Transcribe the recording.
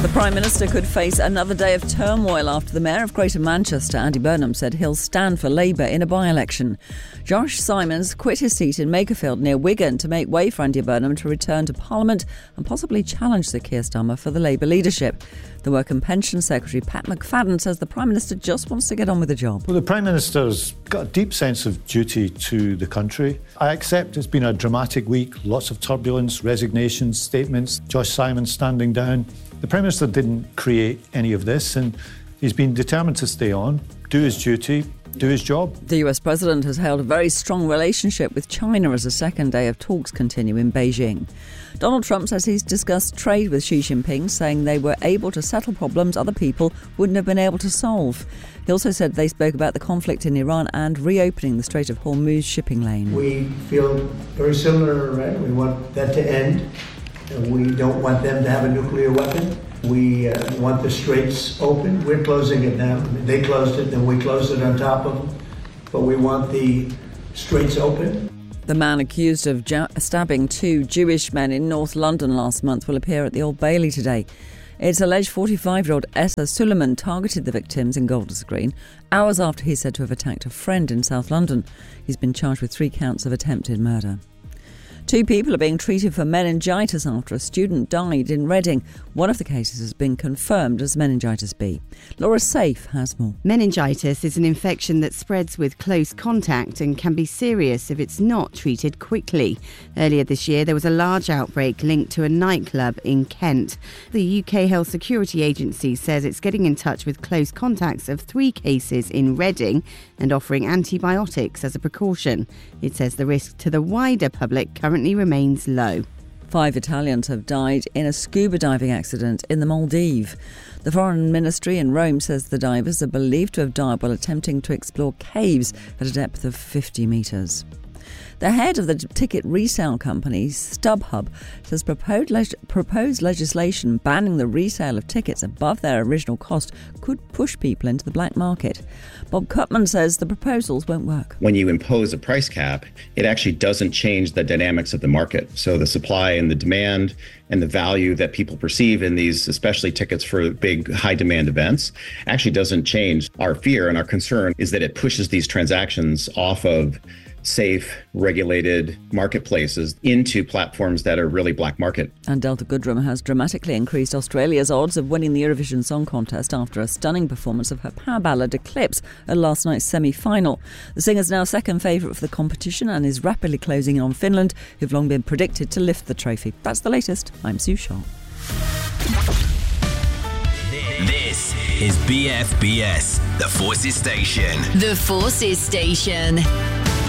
The Prime Minister could face another day of turmoil after the Mayor of Greater Manchester, Andy Burnham, said he'll stand for Labour in a by-election. Josh Simons quit his seat in Makerfield near Wigan to make way for Andy Burnham to return to Parliament and possibly challenge Sir Keir Starmer for the Labour leadership. The Work and Pension Secretary Pat McFadden says the Prime Minister just wants to get on with the job. Well, the Prime Minister's got a deep sense of duty to the country. I accept it's been a dramatic week, lots of turbulence, resignations, statements, Josh Simons standing down. The Prime Minister didn't create any of this, and he's been determined to stay on, do his duty, do his job. The US President has held a very strong relationship with China as the second day of talks continue in Beijing. Donald Trump says he's discussed trade with Xi Jinping, saying they were able to settle problems other people wouldn't have been able to solve. He also said they spoke about the conflict in Iran and reopening the Strait of Hormuz shipping lane. We feel very similar, right? We want that to end. We don't want them to have a nuclear weapon. We want the straits open. We're closing it now. They closed it, then we closed it on top of them. But we want the straits open. The man accused of stabbing two Jewish men in North London last month will appear at the Old Bailey today. It's alleged 45-year-old Essa Suleiman targeted the victims in Golders Green hours after he's said to have attacked a friend in South London. He's been charged with 3 counts of attempted murder. 2 people are being treated for meningitis after a student died in Reading. One of the cases has been confirmed as meningitis B. Laura Safe has more. Meningitis is an infection that spreads with close contact and can be serious if it's not treated quickly. Earlier this year, there was a large outbreak linked to a nightclub in Kent. The UK Health Security Agency says it's getting in touch with close contacts of 3 cases in Reading and offering antibiotics as a precaution. It says the risk to the wider public currently remains low. 5 Italians have died in a scuba diving accident in the Maldives. The Foreign Ministry in Rome says the divers are believed to have died while attempting to explore caves at a depth of 50 metres. The head of the ticket resale company, StubHub, says proposed legislation banning the resale of tickets above their original cost could push people into the black market. Bob Cutman says the proposals won't work. When you impose a price cap, it actually doesn't change the dynamics of the market. So the supply and the demand and the value that people perceive in these, especially tickets for big high demand events, actually doesn't change. Our fear and our concern is that it pushes these transactions off of safe, regulated marketplaces into platforms that are really black market. And Delta Goodrem has dramatically increased Australia's odds of winning the Eurovision Song Contest after a stunning performance of her power ballad Eclipse at last night's semi-final. The singer's now second favourite for the competition and is rapidly closing in on Finland, who've long been predicted to lift the trophy. That's the latest. I'm Sue Shaw. This is BFBS, The Forces Station. The Forces Station.